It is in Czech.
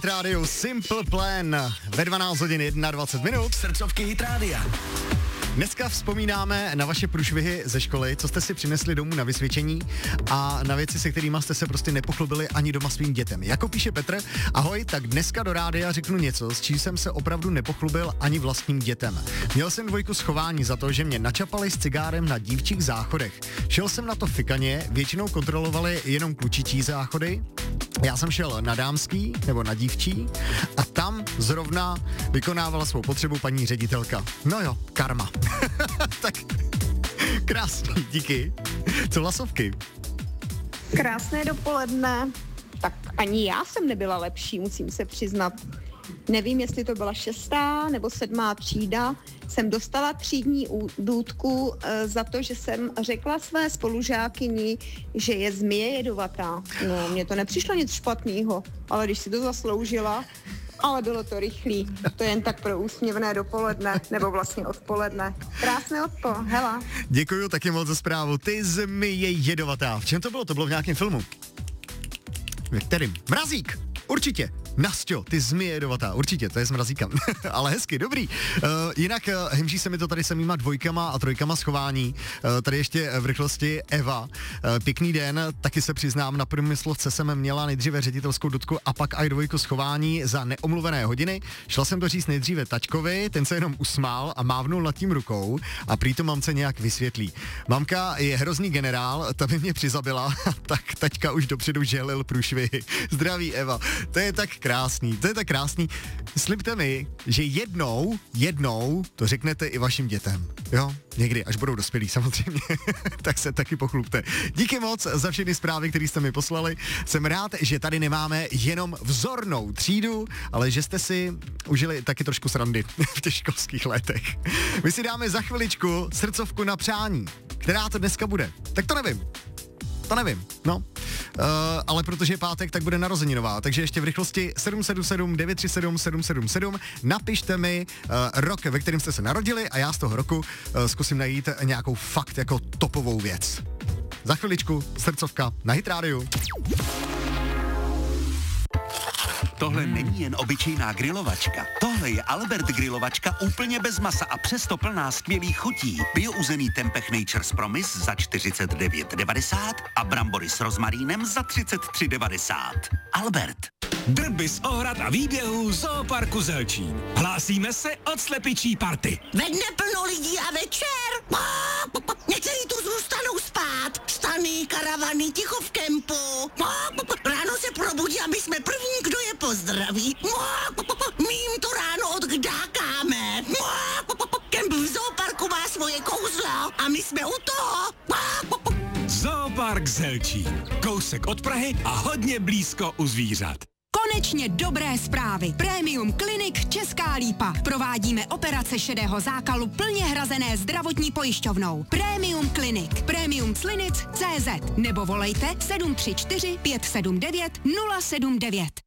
Rádio Simple Plan ve 12 hodin 21 minut. Srdcovky Hit Rádia. Dneska vzpomínáme na vaše průšvihy ze školy, co jste si přinesli domů na vysvědčení a na věci, se kterými jste se prostě nepochlubili ani doma svým dětem. Jako píše Petr, ahoj, tak dneska do rádia řeknu něco, s čím jsem se opravdu nepochlubil ani vlastním dětem. Měl jsem 2 z chování za to, že mě načapali s cigárem na dívčích záchodech. Šel jsem na to fikaně, většinou kontrolovali jenom klučičí záchody. Já jsem šel na dámský nebo na dívčí a tam zrovna vykonávala svou potřebu paní ředitelka. No jo, karma. Tak krásný, díky. Co hlasovky? Krásné dopoledne. Tak ani já jsem nebyla lepší, musím se přiznat. Nevím, jestli to byla 6. nebo 7. třída. Jsem dostala třídní důtku za to, že jsem řekla své spolužákyni, že je zmije jedovatá. No, mně to nepřišlo nic špatného, ale když si to zasloužila, ale bylo to rychlý. To jen tak pro úsměvné dopoledne, nebo vlastně odpoledne. Krásné hela. Děkuju taky moc za zprávu. Ty zmije jedovatá. V čem to bylo? To bylo v nějakém filmu. Ve kterým? Mrazík! Určitě. Nasťo, ty zmije jedovatá, určitě, to je s mrazíkem. Ale hezky, dobrý. Jinak hemží se mi to tady samýma 2 a 3 schování. Tady ještě v rychlosti Eva. Pěkný den, taky se přiznám, na průmyslovce jsem měla nejdříve ředitelskou dotku a pak aj 2 schování za neomluvené hodiny. Šla jsem to říct nejdříve tačkovi, ten se jenom usmál a mávnul nad tím rukou a prý to mamce nějak vysvětlí. Mamka je hrozný generál, ta by mě přizabila, tak taťka už dopředu želil průšvihy. Zdraví Eva, to je tak krásný. Slibte mi, že jednou to řeknete i vašim dětem. Jo, někdy, až budou dospělí samozřejmě, tak se taky pochlubte. Díky moc za všechny zprávy, které jste mi poslali. Jsem rád, že tady nemáme jenom vzornou třídu, ale že jste si užili taky trošku srandy v těch školských letech. My si dáme za chviličku srdcovku na přání. Která to dneska bude? Tak to nevím, no. Ale protože je pátek, tak bude narozeninová. Takže ještě v rychlosti 777 937 777 napište mi rok, ve kterém jste se narodili a já z toho roku zkusím najít nějakou fakt jako topovou věc. Za chviličku srdcovka na Hit Rádiu. Tohle není jen obyčejná grilovačka. Tohle je Albert grilovačka úplně bez masa a přesto plná skvělých chutí. Biouzený tempeh Nature's Promise za 49,90 a brambory s rozmarínem za 33,90. Albert. Drby z ohrad a výběhů Zooparku Zelčín. Hlásíme se od slepičí party. Ve dne plno lidí a večer. Někteří tu zůstanou spát. Stany, karavany, ticho v kempu. Ráno se probudí a my jsme první, kdo je pozdraví. My jim to ráno odkdákáme. Kemp v Zooparku má svoje kouzlo a my jsme u toho. Zoopark Zelčín. Kousek od Prahy a hodně blízko u zvířat. Konečně dobré zprávy. Premium Clinic Česká Lípa. Provádíme operace šedého zákalu plně hrazené zdravotní pojišťovnou. Premium Clinic. Premiumclinic.cz nebo volejte 734 579 079.